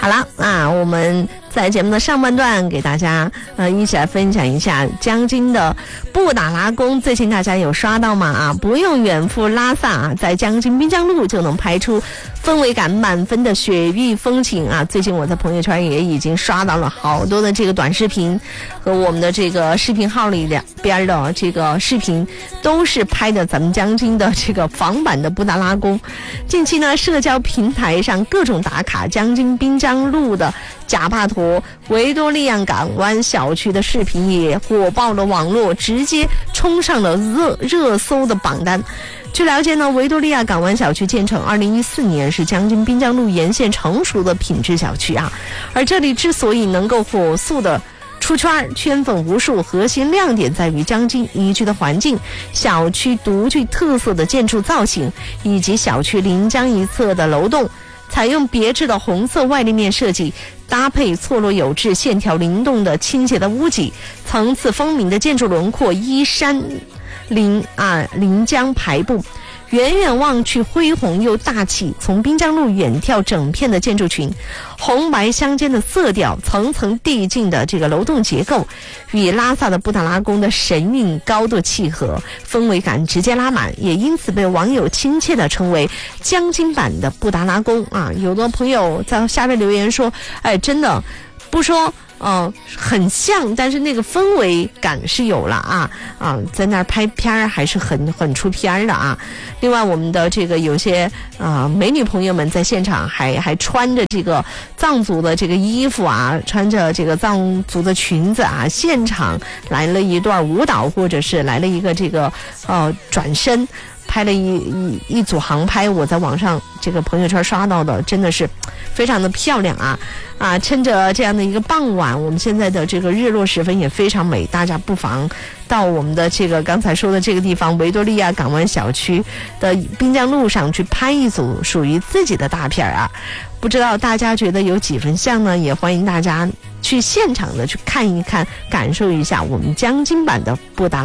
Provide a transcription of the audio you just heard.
好了啊，我们在节目的上半段给大家一起来分享一下江津的布达拉宫，最近大家有刷到吗？啊，不用远赴拉萨啊，在江津滨江路就能拍出氛围感满分的雪域风情啊！最近我在朋友圈也已经刷到了好多的这个短视频和我们的这个视频号里边的这个视频，都是拍的咱们江津的这个仿版的布达拉宫。近期呢，社交平台上各种打卡江津滨江路的贾帕陀维多利亚港湾小区的视频也火爆了网络，直接冲上了热搜的榜单。据了解呢，维多利亚港湾小区建成2014年，是江津滨江路沿线成熟的品质小区啊。而这里之所以能够火速的出圈粉无数，核心亮点在于江津宜居的环境、小区独具特色的建筑造型，以及小区临江一侧的楼栋采用别致的红色外立面设计，搭配错落有致、线条灵动的清洁的屋脊，层次分明的建筑轮廓依山临江排布，远远望去恢宏又大气。从滨江路远眺整片的建筑群，红白相间的色调，层层递进的这个楼栋结构，与拉萨的布达拉宫的神韵高度契合，氛围感直接拉满，也因此被网友亲切地称为江津版的布达拉宫啊。有的朋友在下面留言说，哎，真的不说很像，但是那个氛围感是有了啊，在那儿拍片儿还是很出片的啊。另外，我们的这个有些美女朋友们在现场还穿着这个藏族的这个衣服啊，穿着这个藏族的裙子啊，现场来了一段舞蹈，或者是来了一个这个转身。拍了一组航拍，我在网上这个朋友圈刷到的，真的是非常的漂亮啊！趁着这样的一个傍晚，我们现在的这个日落时分也非常美，大家不妨到我们的这个刚才说的这个地方维多利亚港湾小区的滨江路上去拍一组属于自己的大片啊！不知道大家觉得有几分像呢？也欢迎大家去现场的去看一看，感受一下我们江津版的布达